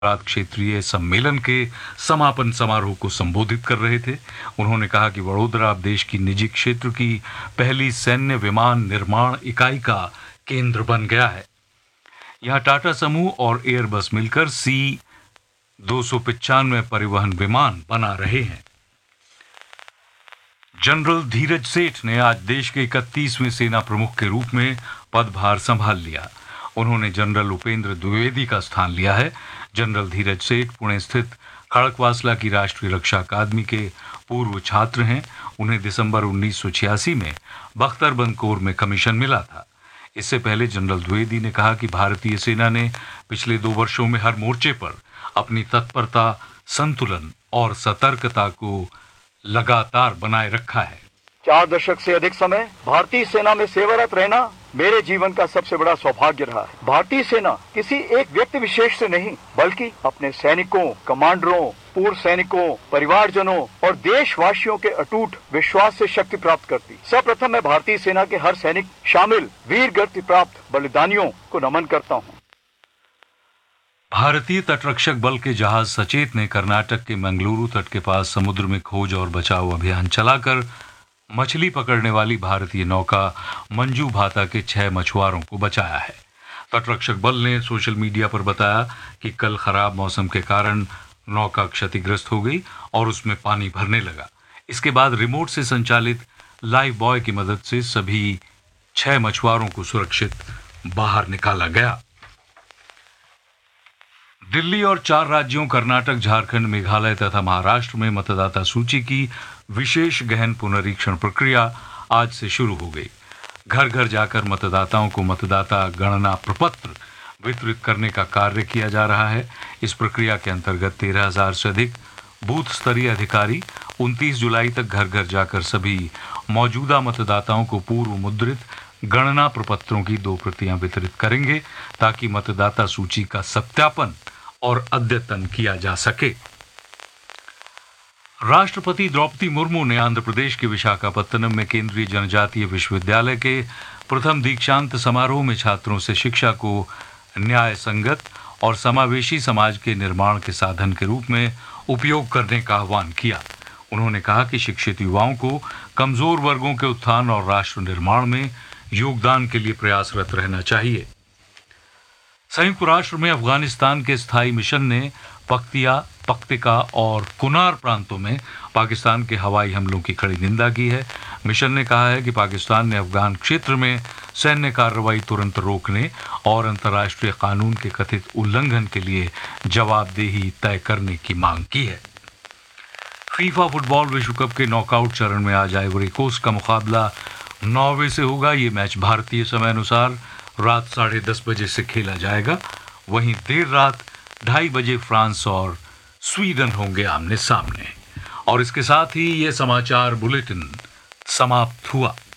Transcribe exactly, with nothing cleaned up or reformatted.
गुजरात क्षेत्रीय सम्मेलन के समापन समारोह को संबोधित कर रहे थे। उन्होंने कहा कि वडोदरा अब देश की निजी क्षेत्र की पहली सैन्य विमान निर्माण इकाई का केंद्र बन गया है। यहां टाटा समूह और एयरबस मिलकर सी दो सौ पचानवे परिवहन विमान बना रहे हैं। जनरल धीरज सेठ ने आज देश के इकतीसवें सेना प्रमुख के रूप में पदभार संभाल लिया। उन्होंने जनरल उपेंद्र द्विवेदी का स्थान लिया है। जनरल धीरज सेठ पुणे स्थित खड़कवासला की राष्ट्रीय रक्षा अकादमी के पूर्व छात्र हैं। उन्हें दिसंबर उन्नीस सौ छियासी में बख्तरबंद कोर में कमीशन मिला था। इससे पहले जनरल द्विवेदी ने कहा कि भारतीय सेना ने पिछले दो वर्षों में हर मोर्चे पर अपनी तत्परता, संतुलन और सतर्कता को लगातार बनाए रखा है। चार दशक से अधिक समय भारतीय सेना में सेवारत रहना मेरे जीवन का सबसे बड़ा सौभाग्य रहा है। भारतीय सेना किसी एक व्यक्ति विशेष से नहीं, बल्कि अपने सैनिकों, कमांडरों, पूर्व सैनिकों, परिवारजनों और देशवासियों के अटूट विश्वास से शक्ति प्राप्त करती। सर्वप्रथम मैं भारतीय सेना के हर सैनिक शामिल वीर गति प्राप्त बलिदानियों को नमन करता हूँ। भारतीय तटरक्षक बल के जहाज सचेत ने कर्नाटक के मंगलुरु तट के पास समुद्र में खोज और बचाव अभियान चलाकर मछली पकड़ने वाली भारतीय नौका मंजू भाता के छह मछुआरों को बचाया है। तटरक्षक बल ने सोशल मीडिया पर बताया कि कल खराब मौसम के कारण नौका क्षतिग्रस्त हो गई और उसमें पानी भरने लगा। इसके बाद रिमोट से संचालित लाइफ बॉय की मदद से सभी छह मछुआरों को सुरक्षित बाहर निकाला गया। दिल्ली और चार राज्यों कर्नाटक, झारखंड, मेघालय तथा महाराष्ट्र में मतदाता सूची की विशेष गहन पुनरीक्षण प्रक्रिया आज से शुरू हो गई। घर घर जाकर मतदाताओं को मतदाता गणना प्रपत्र वितरित करने का कार्य किया जा रहा है। इस प्रक्रिया के अंतर्गत तेरह हजार से अधिक बूथ स्तरीय अधिकारी उनतीस जुलाई तक घर घर जाकर सभी मौजूदा मतदाताओं को पूर्व मुद्रित गणना प्रपत्रों की दो प्रतियां वितरित करेंगे, ताकि मतदाता सूची का सत्यापन और अद्यतन किया जा सके। राष्ट्रपति द्रौपदी मुर्मू ने आंध्र प्रदेश के विशाखापत्तनम में केंद्रीय जनजातीय विश्वविद्यालय के प्रथम दीक्षांत समारोह में छात्रों से शिक्षा को न्याय संगत और समावेशी समाज के निर्माण के साधन के रूप में उपयोग करने का आह्वान किया। उन्होंने कहा कि शिक्षित युवाओं को कमजोर वर्गों के उत्थान और राष्ट्र निर्माण में योगदान के लिए प्रयासरत रहना चाहिए। संयुक्त राष्ट्र में अफगानिस्तान के स्थायी मिशन ने पख्तिया, पख्तिका और कुनार प्रांतों में पाकिस्तान के हवाई हमलों की कड़ी निंदा की है। मिशन ने कहा है कि पाकिस्तान ने अफगान क्षेत्र में सैन्य कार्रवाई तुरंत रोकने और अंतर्राष्ट्रीय कानून के कथित उल्लंघन के लिए जवाबदेही तय करने की मांग की है। फीफा फुटबॉल विश्व कप के नॉकआउट चरण में आज आइवरी कोस्ट का मुकाबला नॉर्वे से होगा। ये मैच भारतीय समय अनुसार रात साढ़े दस बजे से खेला जाएगा। वहीं देर रात ढाई बजे फ्रांस और स्वीडन होंगे आमने सामने। और इसके साथ ही ये समाचार बुलेटिन समाप्त हुआ।